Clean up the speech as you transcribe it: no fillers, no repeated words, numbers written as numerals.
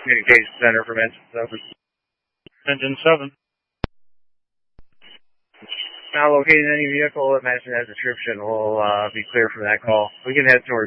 Communication Center from Engine 7. Engine 7. Now locating any vehicle that matches that description will be clear from that call. We can head towards